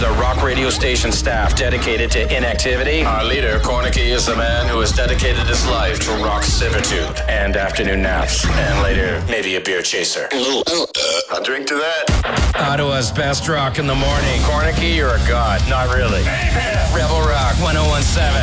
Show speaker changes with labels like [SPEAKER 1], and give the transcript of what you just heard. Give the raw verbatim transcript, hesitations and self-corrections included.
[SPEAKER 1] with a rock radio station staff dedicated to inactivity. Our leader, Cornicky, is the man who has dedicated his life to rock servitude and afternoon naps, and later, maybe a beer chaser.
[SPEAKER 2] I'll drink to that.
[SPEAKER 1] Ottawa's best rock in the morning. Cornicky, you're a god. Not really. Rebel Rock one oh one seven.